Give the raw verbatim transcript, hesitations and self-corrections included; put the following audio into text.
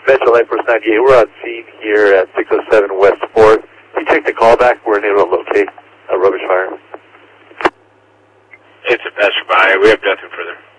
Metro Lightforce ninety-eight, we're on scene here at six oh seven West fourth. You take the call back, we're unable to locate a rubbish fire. It's a passerby. We have nothing further.